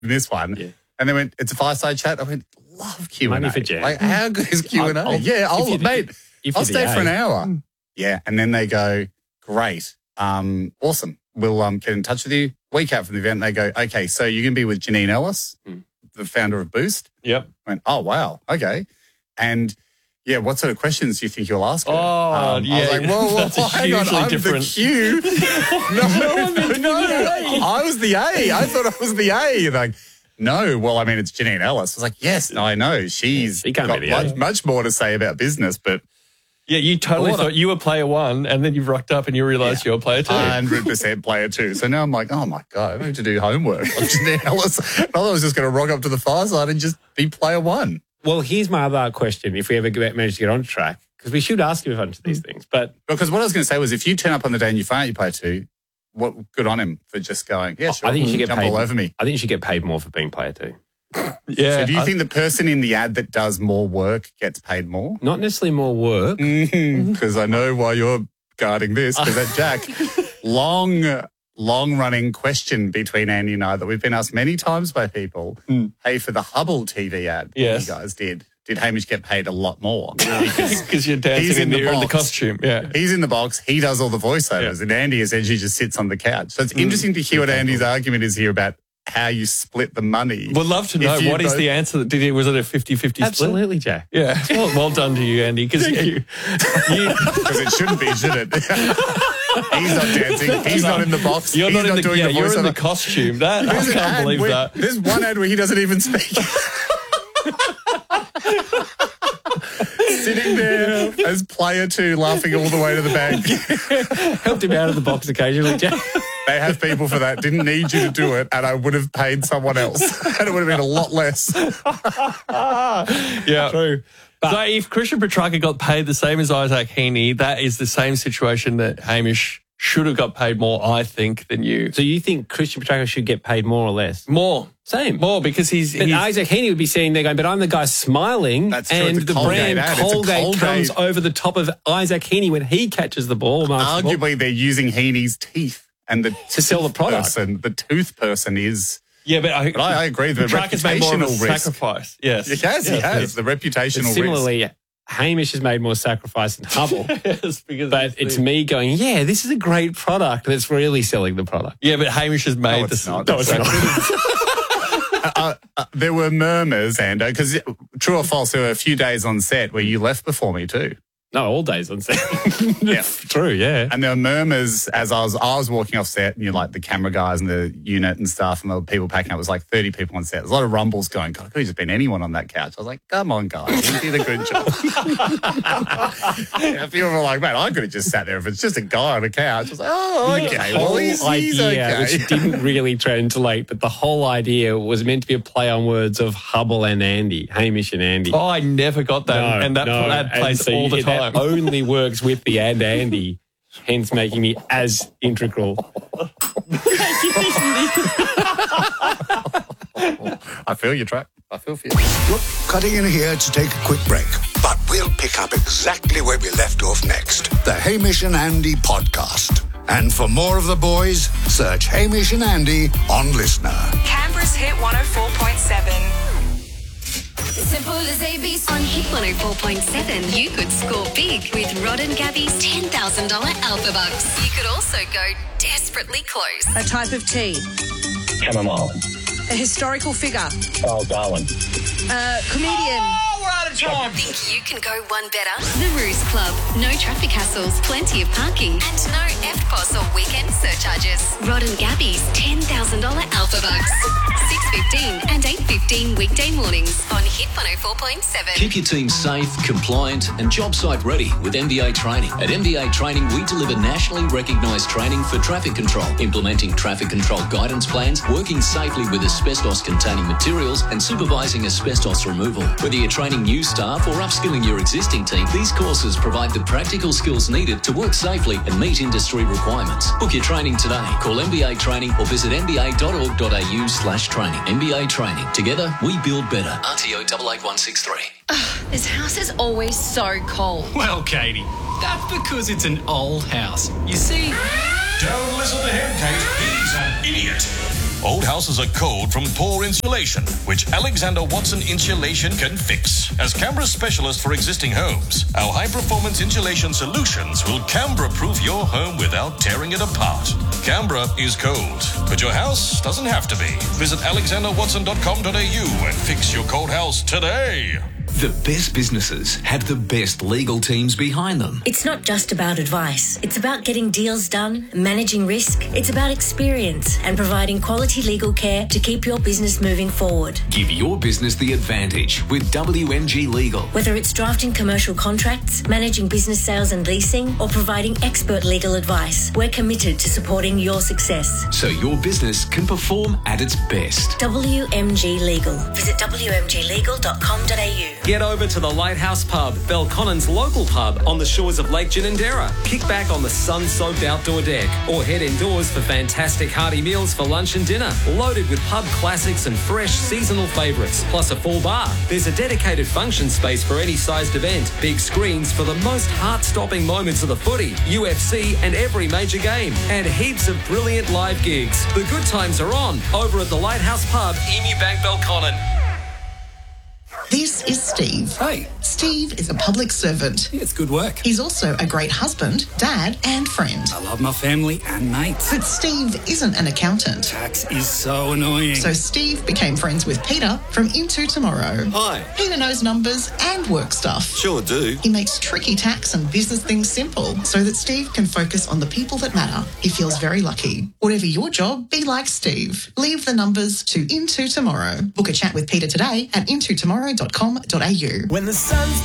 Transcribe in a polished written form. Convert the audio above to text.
this one. Yeah. And they went, it's a fireside chat. I went, love Q&A. Money for Jack. Like, how good is Q&A? I'll stay for an hour. Yeah. And then they go, great. Awesome. We'll get in touch with you. Week out from the event, they go, okay, so you're going to be with Janine Ellis, the founder of Boost. Yep. I went, oh, wow. Okay. And yeah, what sort of questions do you think you'll ask her? Yeah. I was like, well, hang on, I'm different. the Q. no, I was the A. I thought I was the A. Like, no, well, I mean, it's Janine Ellis. I was like, yes, I know. She's got much more to say about business, but... Yeah, you totally thought you were player one, and then you've rocked up and you realised you're player two. 100% player two. So now I'm like, oh, my God, I need to do homework. I'm Janine Ellis. I thought I was just going to rock up to the fireside and just be player one. Well, here's my other question, if we ever manage to get on track, because we should ask him a bunch of these things. But because what I was going to say was if you turn up on the day and you find out you player two, good on him for just going, yeah, sure, I think you should get jump paid all over me. I think you should get paid more for being player two. Yeah. So do you think the person in the ad that does more work gets paid more? Not necessarily more work. Because I know why you're guarding this. Because that Jack, long-running question between Andy and I that we've been asked many times by people. Hey, for the Hubble TV ad you guys did Hamish get paid a lot more? Because you're dancing in the costume. Yeah. He's in the box. He does all the voiceovers. And Andy essentially just sits on the couch. So it's interesting to hear what Andy's argument is here about how you split the money. Would love to know what is the answer. Was it a 50-50 split? Absolutely, Jack. Yeah. Well done to you, Andy. Because it shouldn't be, should it? He's not dancing. He's not in the box. You're He's not doing the voiceover. You're in the costume. I can't believe that. There's one ad where he doesn't even speak. Sitting there as player two, laughing all the way to the bank. Helped him out of the box occasionally, Jack. They have people for that. Didn't need you to do it, and I would have paid someone else, and it would have been a lot less. Yeah, true. But, so if Christian Petrarca got paid the same as Isaac Heaney, that is the same situation that Hamish should have got paid more, I think, than you. So you think Christian Petrarca should get paid more or less? More. Same. More, because he's... Isaac Heaney would be sitting there going, but I'm the guy smiling. That's true. And the brand Colgate comes over the top of Isaac Heaney when he catches the ball. Arguably, they're using Heaney's teeth and to sell the product. The tooth person is... Yeah, but I agree. The Petrarca's made more of a risk. Sacrifice. Yes. He has. The reputational risk. Similarly, Hamish has made more sacrifice than Hubble. Yes, but it's me going, yeah, this is a great product that's really selling the product. Yeah, but Hamish has made this. No, it's not. There were murmurs, Ando, because true or false, there were a few days on set where you left before me too. No, all days on set. Yeah. True, yeah. And there were murmurs as I was walking off set, and you're like the camera guys and the unit and stuff, and the people packing up. It was like 30 people on set. There's a lot of rumbles going, God, could have just been anyone on that couch. I was like, come on, guys, you did a good job. People were like, man, I could have just sat there if it's just a guy on a couch. I was like, oh, okay, well, he's okay. Which didn't really translate, but the whole idea was meant to be a play on words of Hubble and Andy, Hamish and Andy. Oh, I never got that. And that plays all the time. That only works with the and Andy, hence making me as integral. I feel you, Track. I feel for you. We're cutting in here to take a quick break, but we'll pick up exactly where we left off next. The Hamish and Andy podcast. And for more of the boys, search Hamish and Andy on Listener. Canberra's Hit 104.7. Simple as ABC. On Hit 104.7, you could score big with Rod and Gabby's $10,000 Alpha Bucks. You could also go desperately close. A type of tea. Chamomile. A historical figure. Oh, Darwin. Comedian. We're out of time. Think you can go one better? The Ruse Club. No traffic hassles, plenty of parking, and no EFTPOS or weekend surcharges. Rod and Gabby's $10,000 Alpha Bucks. 6:15 and 8:15 weekday mornings on Hit 104.7. Keep your team safe, compliant, and job site ready with MBA Training. At MBA Training, we deliver nationally recognised training for traffic control, implementing traffic control guidance plans, working safely with asbestos-containing materials, and supervising asbestos removal. Whether you're training new staff or upskilling your existing team, these courses provide the practical skills needed to work safely and meet industry requirements. Book your training today. Call MBA Training or visit mba.org.au/training. MBA Training. Together, we build better. RTO 88163. This house is always so cold. Well, Katie, that's because it's an old house. You see... Don't listen to him, Kate. He's an idiot. Old houses are cold from poor insulation, which Alexander Watson Insulation can fix. As Canberra's specialist for existing homes, our high-performance insulation solutions will Canberra-proof your home without tearing it apart. Canberra is cold, but your house doesn't have to be. Visit alexanderwatson.com.au and fix your cold house today. The best businesses have the best legal teams behind them. It's not just about advice. It's about getting deals done, managing risk. It's about experience and providing quality legal care to keep your business moving forward. Give your business the advantage with WMG Legal. Whether it's drafting commercial contracts, managing business sales and leasing, or providing expert legal advice, we're committed to supporting your success. So your business can perform at its best. WMG Legal. Visit wmglegal.com.au. Get over to the Lighthouse Pub, Belconnen's local pub on the shores of Lake Ginninderra. Kick back on the sun-soaked outdoor deck or head indoors for fantastic hearty meals for lunch and dinner, loaded with pub classics and fresh seasonal favourites, plus a full bar. There's a dedicated function space for any sized event, big screens for the most heart-stopping moments of the footy, UFC and every major game, and heaps of brilliant live gigs. The good times are on over at the Lighthouse Pub, Emu Bank, Belconnen. This is Steve. Hey. Steve is a public servant. Yeah, it's good work. He's also a great husband, dad, and friend. I love my family and mates. But Steve isn't an accountant. Tax is so annoying. So Steve became friends with Peter from Into Tomorrow. Hi. Peter knows numbers and work stuff. Sure do. He makes tricky tax and business things simple so that Steve can focus on the people that matter. He feels very lucky. Whatever your job, be like Steve. Leave the numbers to Into Tomorrow. Book a chat with Peter today at intotomorrow.com.au. When the sun's